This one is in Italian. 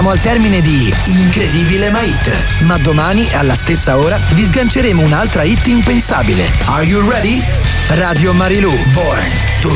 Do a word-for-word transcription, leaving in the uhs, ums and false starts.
Siamo al termine di Incredibile ma Hit, ma domani alla stessa ora vi sganceremo un'altra hit impensabile. Are you ready? Radio Marilù, Born to